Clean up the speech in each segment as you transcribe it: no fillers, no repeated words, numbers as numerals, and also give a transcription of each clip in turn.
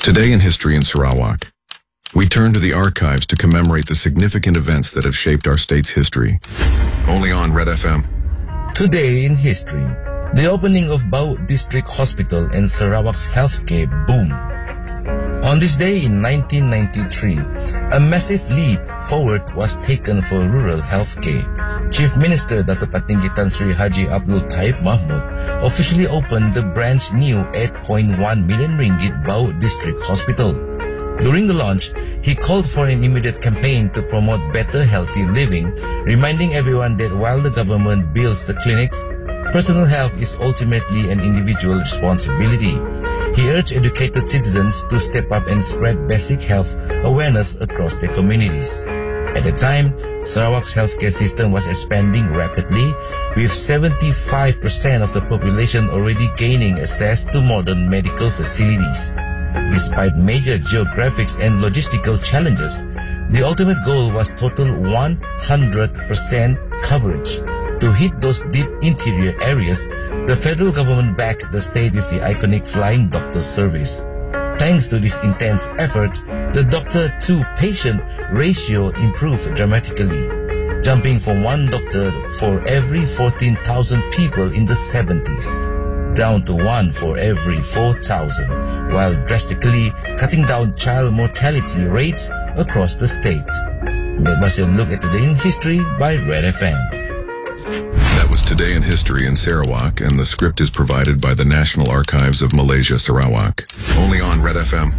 Today in History in Sarawak, we turn to the archives to commemorate the significant events that have shaped our state's history. Only on Red FM. Today in History, the opening of Bau District Hospital and Sarawak's healthcare boom. On this day in 1993, a massive leap forward was taken for rural healthcare. Chief Minister Dato' Patinggi Tan Sri Haji Abdul Taib Mahmud officially opened the brand new 8.1 million ringgit Bau District Hospital. During the launch, he called for an immediate campaign to promote better healthy living, reminding everyone that while the government builds the clinics, personal health is ultimately an individual responsibility. He urged educated citizens to step up and spread basic health awareness across their communities. At the time, Sarawak's healthcare system was expanding rapidly, with 75% of the population already gaining access to modern medical facilities. Despite major geographic and logistical challenges, the ultimate goal was total 100% coverage. To hit those deep interior areas, the federal government backed the state with the iconic Flying Doctor Service. Thanks to this intense effort, the doctor-to-patient ratio improved dramatically, jumping from one doctor for every 14,000 people in the 70s, down to one for every 4,000, while drastically cutting down child mortality rates across the state. That was a look at Today in History by Red FM. That was Today in History in Sarawak, and the script is provided by the National Archives of Malaysia, Sarawak. Only on Red FM.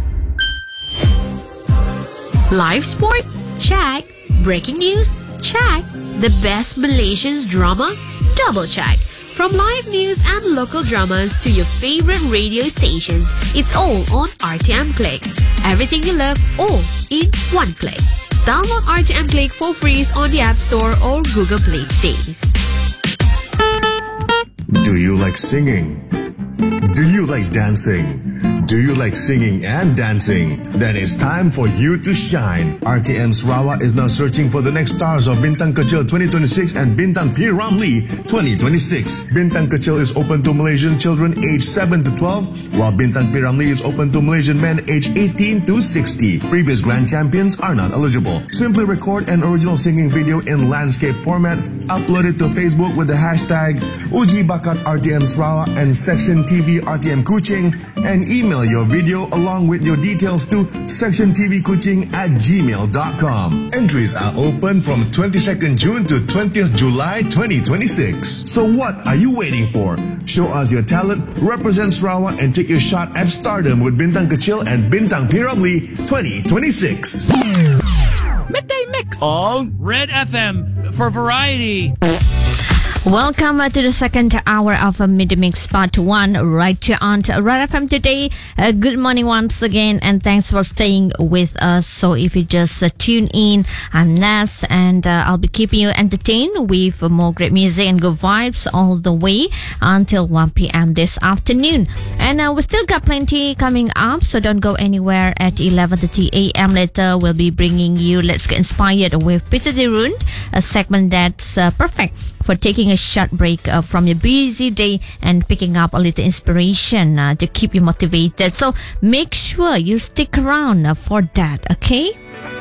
Live sport? Check. Breaking news? Check. The best Malaysian drama? Double check. From live news and local dramas to your favorite radio stations, it's all on RTM Click. Everything you love, all in one click. Download RTM Click for free on the App Store or Google Play today. Do you like singing? Do you like dancing? Do you like singing and dancing? Then it's time for you to shine. RTM Sarawak is now searching for the next stars of Bintang Kecil 2026 and Bintang P. Ramlee 2026. Bintang Kecil is open to Malaysian children aged 7 to 12, while Bintang P. Ramlee is open to Malaysian men aged 18 to 60. Previous grand champions are not eligible. Simply record an original singing video in landscape format, upload it to Facebook with the hashtag Uji Bakat RTM Sarawak and Section TV RTM Kuching, and email your video along with your details to sectiontvkuching@gmail.com. Entries are open from 22nd June to 20th July 2026. So what are you waiting for? Show us your talent, represent Sarawak, and take your shot at stardom with Bintang Kecil and Bintang P. Ramlee 2026. Midday Mix on Red FM for variety. Welcome to the second hour of Midday Mix Part 1 right here on Red FM today. Good morning once again, and thanks for staying with us. So if you just tune in, I'm Nas, and I'll be keeping you entertained with more great music and good vibes all the way until 1 p.m. this afternoon. And we still got plenty coming up, so don't go anywhere. At 11:30 a.m. later, we'll be bringing you Let's Get Inspired with Peter Derun, a segment that's perfect for taking a short break from your busy day and picking up a little inspiration to keep you motivated. So make sure you stick around for that, okay?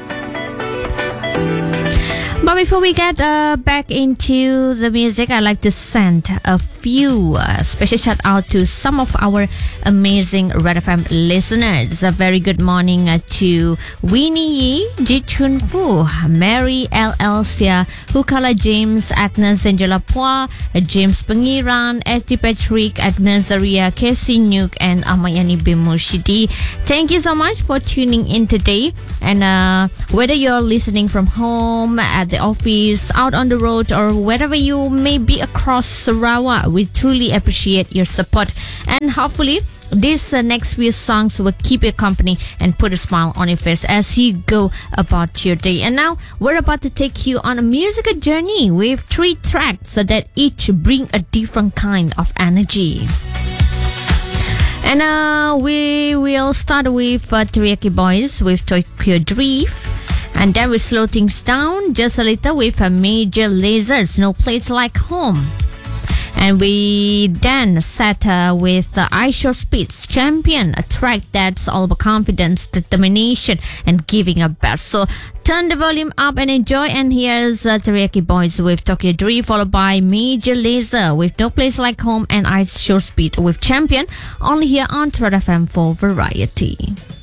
But before we get back into the music, I'd like to send a few special shout out to some of our amazing Red FM listeners. A very good morning to Winnie Yi, Ji Chun Fu, Mary L. Elsia, Hukala James, Agnes Angela Pua, James Pengiran, Eti Patrick, Agnes Zaria, Casey Nuke, and Amayani Bimushidi. Thank you so much for tuning in today. And whether you're listening from home, at the office, out on the road, or wherever you may be across Sarawak, we truly appreciate your support, and hopefully these next few songs will keep you company and put a smile on your face as you go about your day. And now we're about to take you on a musical journey with 3 tracks so that each bring a different kind of energy. And we will start with Teriyaki Boys with Tokyo Drift. And then we slow things down just a little with a Major Lasers, No Place Like Home. And we then set with I Sure Speed's Champion, a track that's all about confidence, determination, and giving a best. So turn the volume up and enjoy. And here's Teriyaki Boys with Tokyo Drift, followed by Major Lazer with No Place Like Home, and I Sure Speed with Champion. Only here on Red FM for Variety.